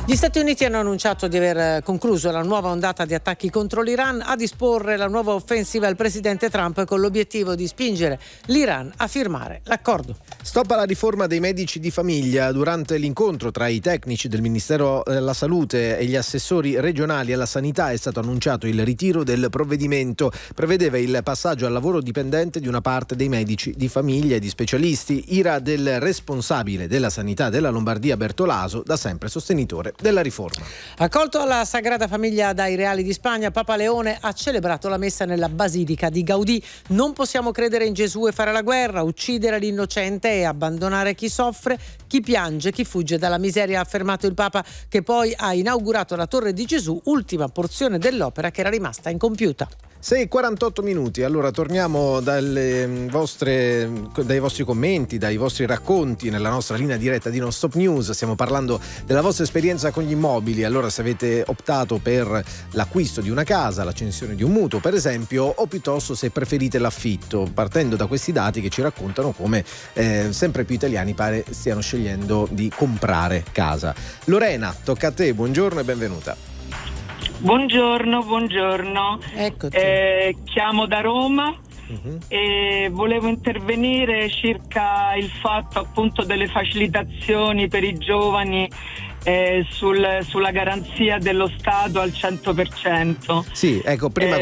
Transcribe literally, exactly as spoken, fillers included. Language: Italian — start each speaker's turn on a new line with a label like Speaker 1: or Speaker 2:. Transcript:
Speaker 1: Gli Stati Uniti hanno annunciato di aver concluso la nuova ondata di attacchi contro l'Iran, a disporre la nuova offensiva il presidente Trump con l'obiettivo di spingere l'Iran a firmare l'accordo.
Speaker 2: Stop alla riforma dei medici di famiglia. Durante l'incontro tra i tecnici del Ministero della Salute e gli assessori regionali alla sanità è stato annunciato il ritiro del provvedimento. Prevedeva il passaggio al lavoro dipendente di una parte dei medici di famiglia e di specialisti, ira del responsabile della sanità della Lombardia Bertolaso, da sempre sostenitore della riforma.
Speaker 1: Accolto alla Sagrada Famiglia dai Reali di Spagna, Papa Leone ha celebrato la messa nella Basilica di Gaudì. Non possiamo credere in Gesù e fare la guerra, uccidere l'innocente e abbandonare chi soffre, chi piange, chi fugge dalla miseria, ha affermato il Papa, che poi ha inaugurato la Torre di Gesù, ultima porzione dell'opera che era rimasta incompiuta.
Speaker 2: sei e quarantotto minuti, allora torniamo dalle vostre, dai vostri commenti, dai vostri racconti nella nostra linea diretta di Non Stop News. Stiamo parlando della vostra esperienza con gli immobili. Allora, se avete optato per l'acquisto di una casa, l'accensione di un mutuo per esempio, o piuttosto se preferite l'affitto, partendo da questi dati che ci raccontano come eh, sempre più italiani pare stiano scegliendo di comprare casa. Lorena, tocca a te, buongiorno e benvenuta.
Speaker 3: Buongiorno, buongiorno.
Speaker 1: Eccoti.
Speaker 3: Eh, chiamo da Roma uh-huh. e volevo intervenire circa il fatto appunto delle facilitazioni per i giovani eh, sul, sulla garanzia dello Stato al cento per cento.
Speaker 2: Sì, ecco, prima
Speaker 3: eh,